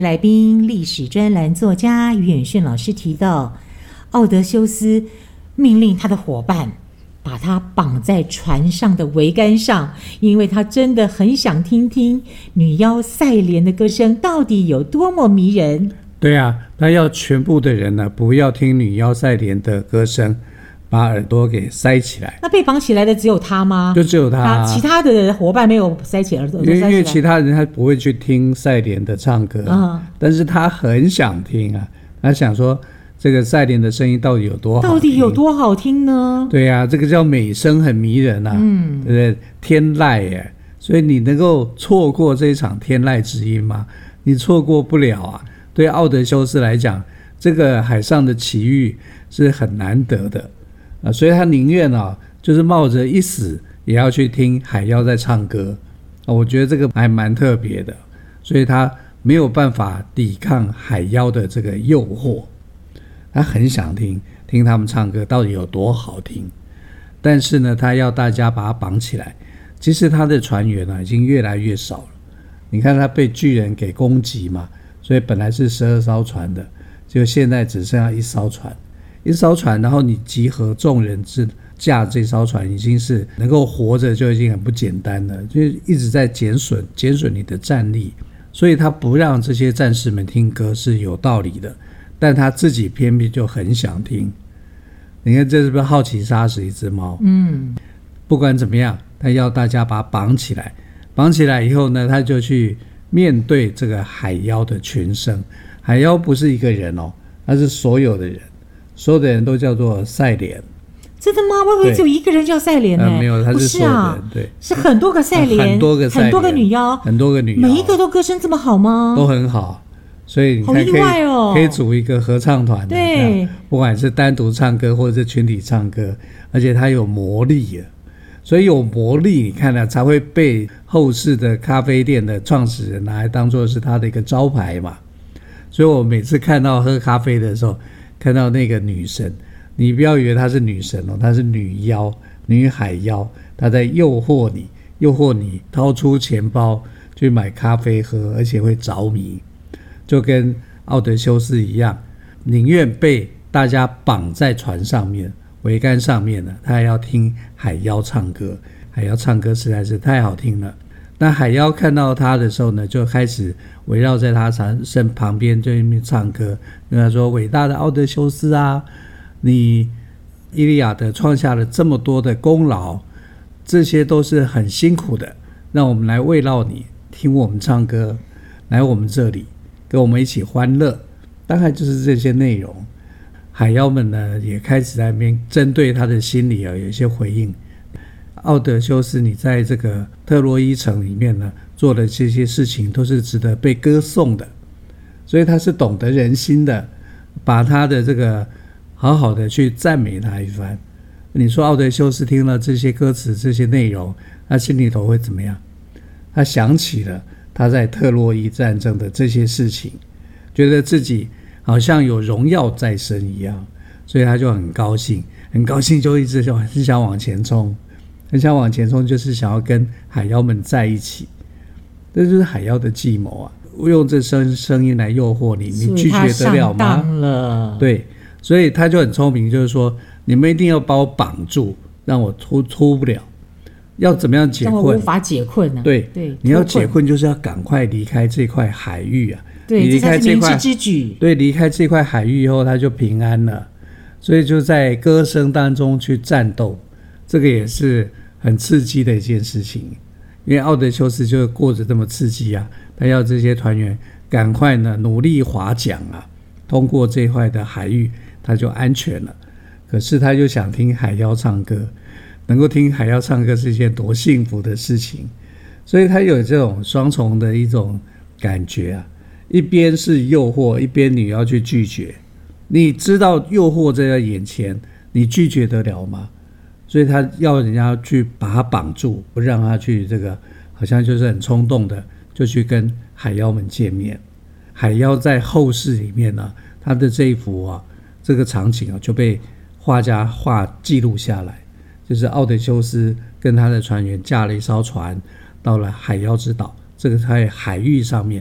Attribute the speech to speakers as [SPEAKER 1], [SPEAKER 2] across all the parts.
[SPEAKER 1] 来宾历史专栏作家于远炫老师提到，奥德修斯命令他的伙伴把他绑在船上的桅杆上，因为他真的很想听听女妖赛莲的歌声到底有多么迷人。
[SPEAKER 2] 对啊，他要全部的人呢不要听女妖赛莲的歌声，把耳朵给塞起来。
[SPEAKER 1] 那被绑起来的只有他吗？
[SPEAKER 2] 就只有他，
[SPEAKER 1] 其他的伙伴没有塞起耳朵，
[SPEAKER 2] 因为其他人他不会去听赛莲的唱歌，但是他很想听啊，他想说这个赛莲的声音到底有多好听，
[SPEAKER 1] 到底有多好听呢？
[SPEAKER 2] 对啊，这个叫美声很迷人啊，对不对？天籁耶，所以你能够错过这一场天籁之音吗？你错过不了啊。对奥德修斯来讲，这个海上的奇遇是很难得的所以他宁愿就是冒着一死也要去听海妖在唱歌我觉得这个还蛮特别的，所以他没有办法抵抗海妖的这个诱惑，他很想听他们唱歌到底有多好听，但是呢，他要大家把他绑起来。其实他的船员已经越来越少了，你看他被巨人给攻击嘛，所以本来是12艘船的，就现在只剩下一艘船，然后你集合众人之驾这艘船已经是能够活着就已经很不简单了，就一直在减损你的战力，所以他不让这些战士们听歌是有道理的，但他自己偏偏就很想听。你看这是不是好奇杀死一只猫？不管怎么样，他要大家把他绑起来，绑起来以后呢，他就去面对这个海妖的群生。海妖不是一个人他是所有的人都叫做赛莲。
[SPEAKER 1] 真的吗？我以为只有一个人叫赛莲呢。
[SPEAKER 2] 没有，他是所有的人，对，
[SPEAKER 1] 是很多个赛莲，
[SPEAKER 2] 很多个赛莲，
[SPEAKER 1] 很多个女妖，每一个都歌声这么好吗？
[SPEAKER 2] 都很好，所以你看
[SPEAKER 1] 好意外哦，
[SPEAKER 2] 可以组一个合唱团的，
[SPEAKER 1] 对，
[SPEAKER 2] 不管是单独唱歌或者是群体唱歌，而且它有魔力啊，所以有魔力，你看才会被后世的咖啡店的创始人拿来当作是他的一个招牌嘛。所以我每次看到喝咖啡的时候，看到那个女神，你不要以为她是女神她是女妖，女海妖，她在诱惑你掏出钱包去买咖啡喝，而且会着迷，就跟奥德修斯一样，宁愿被大家绑在船上面桅杆上面呢，他还要听海妖唱歌。海妖唱歌实在是太好听了。那海妖看到他的时候呢，就开始围绕在他身旁边就唱歌，跟他说：伟大的奥德修斯啊，你伊利亚德创下了这么多的功劳，这些都是很辛苦的，让我们来慰劳你，听我们唱歌，来我们这里跟我们一起欢乐，大概就是这些内容。海妖们呢也开始在那边针对他的心理有一些回应。奥德修斯，你在这个特洛伊城里面呢做的这些事情都是值得被歌颂的，所以他是懂得人心的，把他的这个好好的去赞美他一番。你说奥德修斯听了这些歌词这些内容，他心里头会怎么样？他想起了他在特洛伊战争的这些事情，觉得自己好像有荣耀在身一样，所以他就很高兴就一直很想往前冲，就是想要跟海妖们在一起。这就是海妖的计谋啊，用这声音来诱惑你，你拒绝得了吗？
[SPEAKER 1] 所以他上当了。
[SPEAKER 2] 对，所以他就很聪明，就是说你们一定要把我绑住，让我出不了。要怎么样解困？
[SPEAKER 1] 让我无法解困啊。
[SPEAKER 2] 对，你要解困就是要赶快离开这块海域啊。
[SPEAKER 1] 对，
[SPEAKER 2] 你离开这块，
[SPEAKER 1] 这才是明智之举。
[SPEAKER 2] 对，离开这块海域以后，他就平安了。所以就在歌声当中去战斗，这个也是很刺激的一件事情。因为奥德修斯就过着这么刺激啊，他要这些团员赶快呢努力划桨啊，通过这块的海域，他就安全了。可是他就想听海妖唱歌，能够听海妖唱歌是一件多幸福的事情。所以他有这种双重的一种感觉啊，一边是诱惑，一边你要去拒绝。你知道诱惑在眼前，你拒绝得了吗？所以他要人家去把他绑住，不让他去这个，好像就是很冲动的就去跟海妖们见面。海妖在后世里面呢，他的这一幅这个场景就被画家记录下来，就是奥德修斯跟他的船员驾了一艘船到了海妖之岛，这个在海域上面，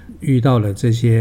[SPEAKER 2] 遇到了这些